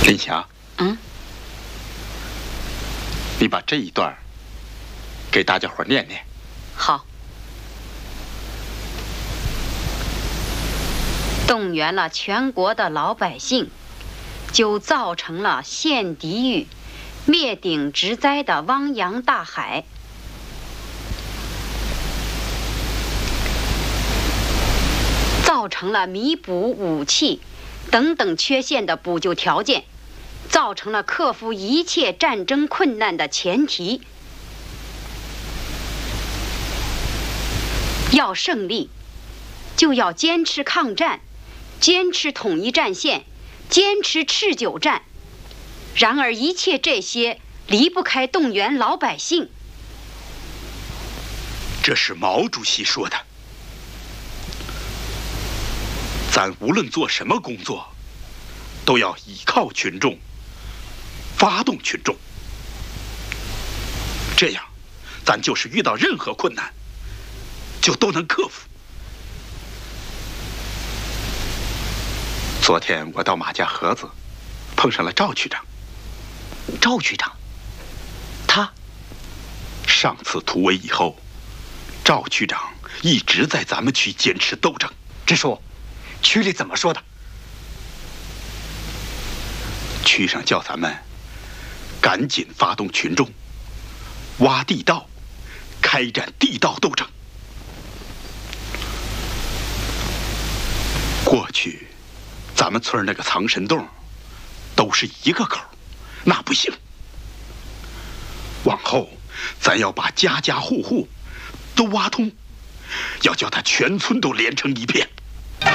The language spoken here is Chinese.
林霞，你把这一段给大家伙念念。 好。动员了全国的老百姓，就造成了陷敌于灭顶之灾的汪洋大海。造成了弥补武器等等缺陷的补救条件，造成了克服一切战争困难的前提。要胜利，就要坚持抗战，坚持统一战线，坚持持久战。然而一切这些离不开动员老百姓。 这是毛主席说的。咱无论做什么工作，都要依靠群众，发动群众。这样，咱就是遇到任何困难，就都能克服。昨天我到马家河子，碰上了赵区长。 赵区长，他上次突围以后，赵区长一直在咱们区坚持斗争。 支书，区里怎么说的？ 区上叫咱们赶紧发动群众，挖地道，开展地道斗争。过去咱们村那个藏神洞都是一个口，那不行。往后咱要把家家户户都挖通，要叫他全村都连成一片。